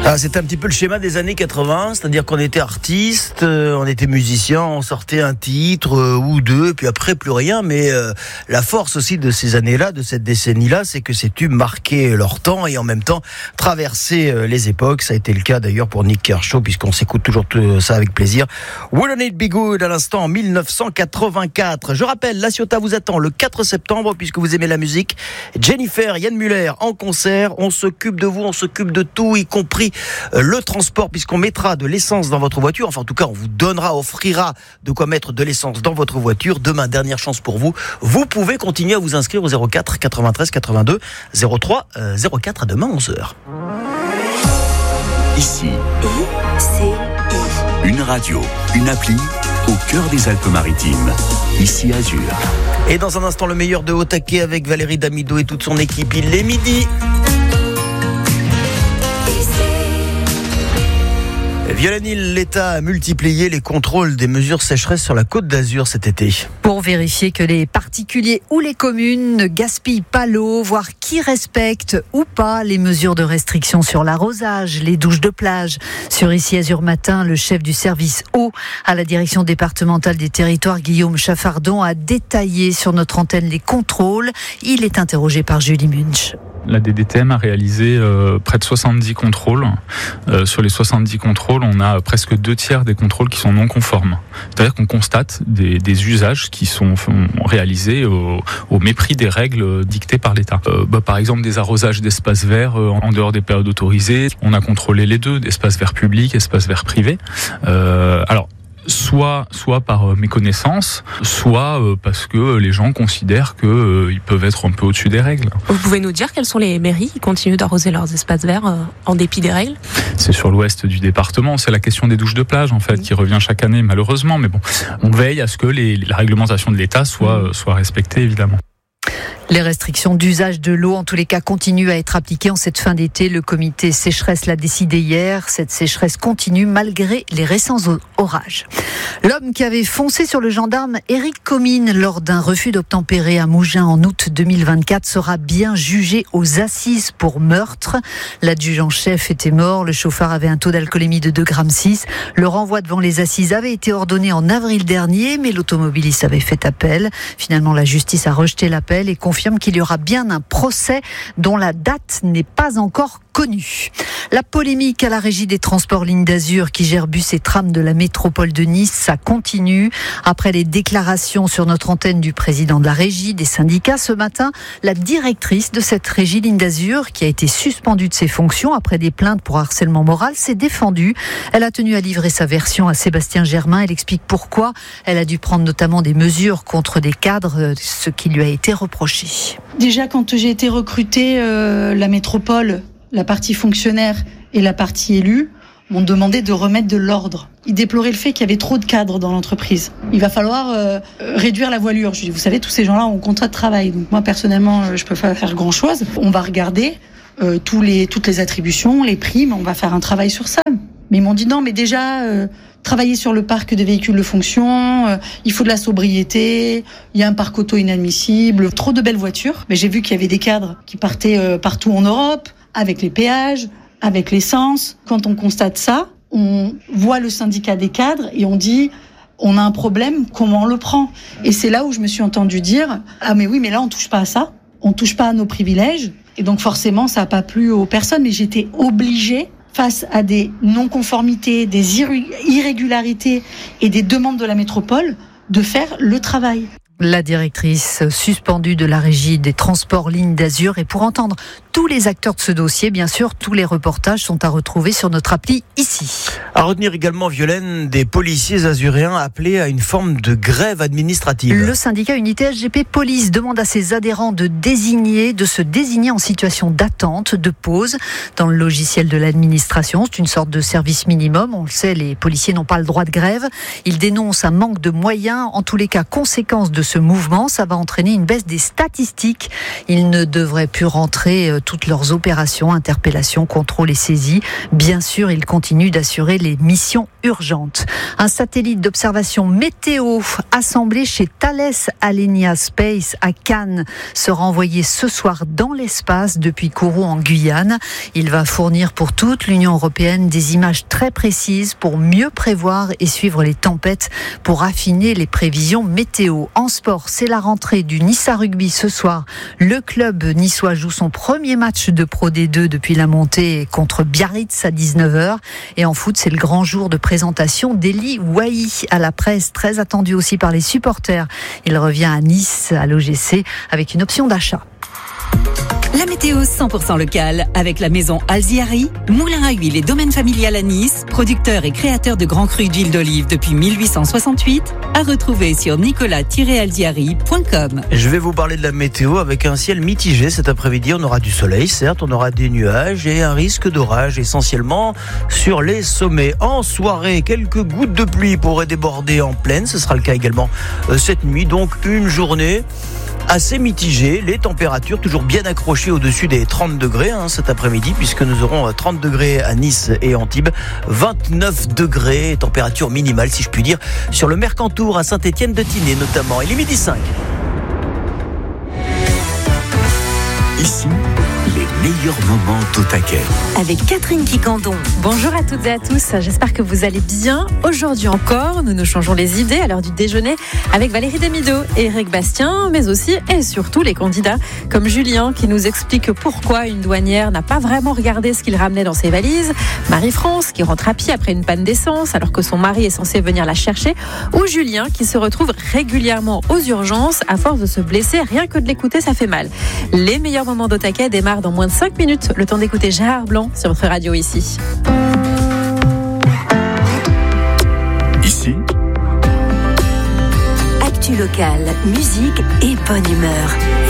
Ah, c'était un petit peu le schéma des années 80, c'est-à-dire qu'on était artiste, on était musicien, on sortait un titre ou deux, puis après plus rien. Mais la force aussi de ces années-là, de cette décennie-là, c'est que ces tubes marquaient leur temps et en même temps traversaient les époques. Ça a été le cas d'ailleurs pour Nik Kershaw, puisqu'on s'écoute toujours tout ça avec plaisir. Wouldn't It Be Good à l'instant en 1984. Je rappelle, La Ciotat vous attend le 4 septembre, puisque vous aimez la musique. Jennifer, Yann Muller en concert. On s'occupe de vous, on s'occupe de tout, y compris le transport, puisqu'on mettra de l'essence dans votre voiture. Enfin, en tout cas, on vous offrira de quoi mettre de l'essence dans votre voiture. Demain, dernière chance pour vous. Vous pouvez continuer à vous inscrire au 04 93 82 03 04. À demain 11h. Ici, une radio, une appli au cœur des Alpes-Maritimes. Ici Azur. Et dans un instant, le meilleur de Au Taquet avec Valérie Damido et toute son équipe. Il est midi. Violaine, l'État a multiplié les contrôles des mesures sécheresse sur la Côte d'Azur cet été. Pour vérifier que les particuliers ou les communes ne gaspillent pas l'eau, voir qui respecte ou pas les mesures de restriction sur l'arrosage, les douches de plage. Sur Ici Azur Matin, le chef du service eau à la direction départementale des territoires, Guillaume Chaffardon, a détaillé sur notre antenne les contrôles. Il est interrogé par Julie Munch. La DDTM a réalisé près de 70 contrôles. Sur les 70 contrôles, on a presque 2/3 des contrôles qui sont non conformes. C'est-à-dire qu'on constate des usages qui sont réalisés au mépris des règles dictées par l'État. Par exemple, des arrosages d'espaces verts en dehors des périodes autorisées. On a contrôlé les deux, espaces verts publics, espaces verts privés. Soit par méconnaissance, soit parce que les gens considèrent qu'ils peuvent être un peu au-dessus des règles. Vous pouvez nous dire quelles sont les mairies qui continuent d'arroser leurs espaces verts en dépit des règles ? C'est sur l'ouest du département, c'est la question des douches de plage en fait qui revient chaque année malheureusement, mais bon, on veille à ce que la réglementation de l'État soit respectée évidemment. Les restrictions d'usage de l'eau, en tous les cas, continuent à être appliquées en cette fin d'été. Le comité sécheresse l'a décidé hier. Cette sécheresse continue malgré les récents orages. L'homme qui avait foncé sur le gendarme Éric Comines lors d'un refus d'obtempérer à Mougins en août 2024 sera bien jugé aux assises pour meurtre. L'adjudant-chef était mort. Le chauffeur avait un taux d'alcoolémie de 2,6 g. Le renvoi devant les assises avait été ordonné en avril dernier, mais l'automobiliste avait fait appel. Finalement, la justice a rejeté l'appel et confirme qu'il y aura bien un procès dont la date n'est pas encore connue. La polémique à la régie des transports Ligne d'Azur qui gère bus et trams de la métropole de Nice, ça continue. Après les déclarations sur notre antenne du président de la régie, des syndicats, ce matin, la directrice de cette régie Ligne d'Azur, qui a été suspendue de ses fonctions après des plaintes pour harcèlement moral, s'est défendue. Elle a tenu à livrer sa version à Sébastien Germain. Elle explique pourquoi elle a dû prendre notamment des mesures contre des cadres, ce qui lui a été reproché. Déjà, quand j'ai été recrutée, la métropole, la partie fonctionnaire et la partie élue m'ont demandé de remettre de l'ordre. Ils déploraient le fait qu'il y avait trop de cadres dans l'entreprise. Il va falloir réduire la voilure. Je dis, vous savez, tous ces gens-là ont contrat de travail. Donc moi, personnellement, je peux pas faire grand-chose. On va regarder toutes les attributions, les primes. On va faire un travail sur ça. Mais ils m'ont dit non, mais déjà... travailler sur le parc des véhicules de fonction, il faut de la sobriété, il y a un parc auto inadmissible, trop de belles voitures. Mais j'ai vu qu'il y avait des cadres qui partaient partout en Europe, avec les péages, avec l'essence. Quand on constate ça, on voit le syndicat des cadres et on dit on a un problème, comment on le prend ? Et c'est là où je me suis entendue dire ah mais oui, mais là on touche pas à ça, on touche pas à nos privilèges. Et donc forcément ça n'a pas plu aux personnes, mais j'étais obligée face à des non-conformités, des irrégularités et des demandes de la métropole, de faire le travail. La directrice suspendue de la régie des transports Ligne d'Azur. Et pour entendre tous les acteurs de ce dossier, bien sûr, tous les reportages sont à retrouver sur notre appli Ici. À retenir également, Violaine, des policiers azuréens appelés à une forme de grève administrative. Le syndicat Unité SGP Police demande à ses adhérents de se désigner en situation d'attente, de pause dans le logiciel de l'administration. C'est une sorte de service minimum. On le sait, les policiers n'ont pas le droit de grève. Ils dénoncent un manque de moyens, en tous les cas, conséquence de ce ce mouvement, ça va entraîner une baisse des statistiques. Ils ne devraient plus rentrer toutes leurs opérations, interpellations, contrôles et saisies. Bien sûr, ils continuent d'assurer les missions urgentes. Un satellite d'observation météo assemblé chez Thales Alenia Space à Cannes sera envoyé ce soir dans l'espace depuis Kourou en Guyane. Il va fournir pour toute l'Union européenne des images très précises pour mieux prévoir et suivre les tempêtes, pour affiner les prévisions météo. En sport, c'est la rentrée du Nissa Rugby ce soir. Le club niçois joue son premier match de Pro D2 depuis la montée contre Biarritz à 19h. Et en foot, c'est le grand jour de présentation d'Eli Wahi à la presse, très attendu aussi par les supporters. Il revient à Nice, à l'OGC, avec une option d'achat. La météo 100% locale avec la maison Alziari, moulin à huile et domaine familial à Nice, producteur et créateur de grands crus d'huile d'olive depuis 1868, à retrouver sur nicolas-alziari.com. Je vais vous parler de la météo avec un ciel mitigé cet après-midi. On aura du soleil, certes, on aura des nuages et un risque d'orage essentiellement sur les sommets. En soirée, quelques gouttes de pluie pourraient déborder en plaine. Ce sera le cas également cette nuit. Donc une journée assez mitigé, les températures toujours bien accrochées au-dessus des 30 degrés cet après-midi, puisque nous aurons 30 degrés à Nice et Antibes, 29 degrés, température minimale si je puis dire, sur le Mercantour à Saint-Étienne-de-Tinée notamment. Il est 12h05. Ici, les meilleurs moments au taquet. Avec Catherine Quicandon. Bonjour à toutes et à tous, j'espère que vous allez bien. Aujourd'hui encore, nous nous changeons les idées à l'heure du déjeuner avec Valérie Damido et Eric Bastien, mais aussi et surtout les candidats comme Julien qui nous explique pourquoi une douanière n'a pas vraiment regardé ce qu'il ramenait dans ses valises, Marie-France qui rentre à pied après une panne d'essence alors que son mari est censé venir la chercher, ou Julien qui se retrouve régulièrement aux urgences à force de se blesser, rien que de l'écouter ça fait mal. Les meilleurs moments d'au taquet démarrent dans moins de 5 minutes, le temps d'écouter Gérard Blanc sur votre radio ici. Ici, Actu locale, musique et bonne humeur.